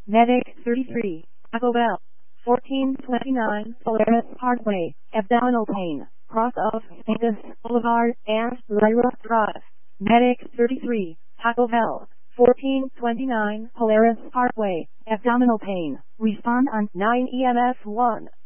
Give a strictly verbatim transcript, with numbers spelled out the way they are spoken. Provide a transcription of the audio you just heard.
Medic thirty-three, Taco Bell, fourteen twenty-nine Polaris Parkway, abdominal pain, cross of Angus Boulevard and Lyra Drive. Medic thirty-three, Taco Bell, fourteen twenty-nine Polaris Parkway, abdominal pain. Respond on nine E M S one.